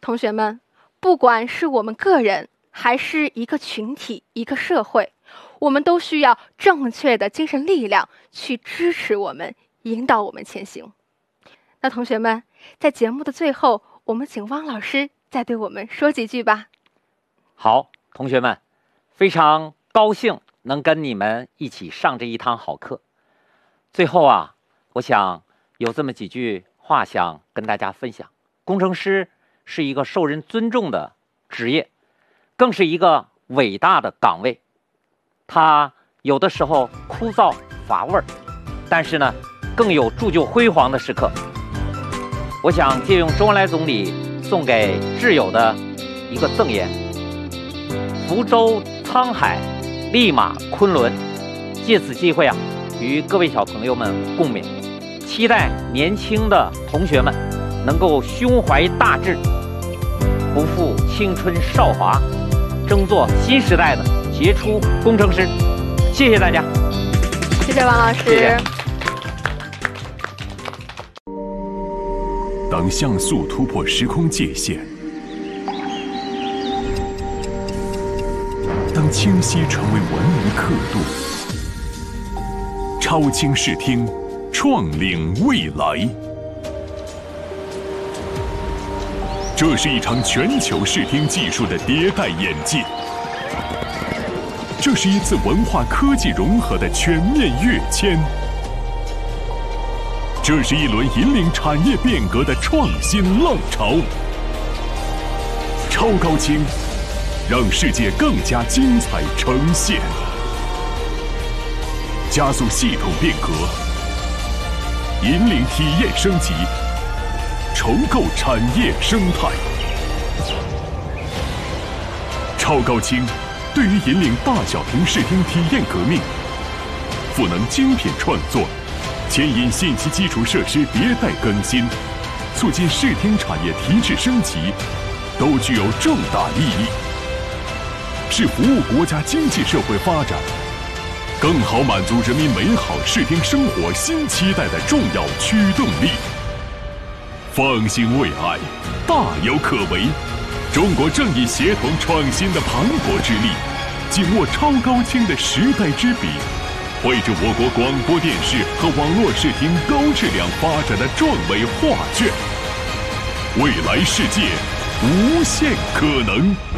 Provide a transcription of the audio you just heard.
同学们，不管是我们个人，还是一个群体、一个社会，我们都需要正确的精神力量去支持我们、引导我们前行。那同学们，在节目的最后，我们请汪老师再对我们说几句吧。 好，同学们，非常高兴能跟你们一起上这一堂好课。最后啊，我想有这么几句话想跟大家分享。工程师是一个受人尊重的职业，更是一个伟大的岗位。它有的时候枯燥乏味，但是呢，更有铸就辉煌的时刻。我想借用周恩来总理送给挚友的一个赠言：福州沧海，立马昆仑。借此机会啊，与各位小朋友们共勉，期待年轻的同学们能够胸怀大志，不负青春少华，争做新时代的杰出工程师。谢谢大家。 谢谢王老师。 谢谢。 当像素突破时空界限，当清晰成为文明刻度，超清视听，创领未来。这是一场全球视听技术的迭代演进，这是一次文化科技融合的全面跃迁，这是一轮引领产业变革的创新浪潮。超高清，让世界更加精彩呈现，加速系统变革，引领体验升级，重构产业生态。超高清对于引领大小屏视听体验革命，赋能精品创作，牵引信息基础设施迭代更新，促进视听产业提质升级，都具有重大意义，是服务国家经济社会发展，更好满足人民美好视听生活新期待的重要驱动力。放心未来，大有可为。中国正以协同创新的磅礴之力，紧握超高清的时代之笔，绘制我国广播电视和网络视听高质量发展的壮伟画卷。未来世界，无限可能。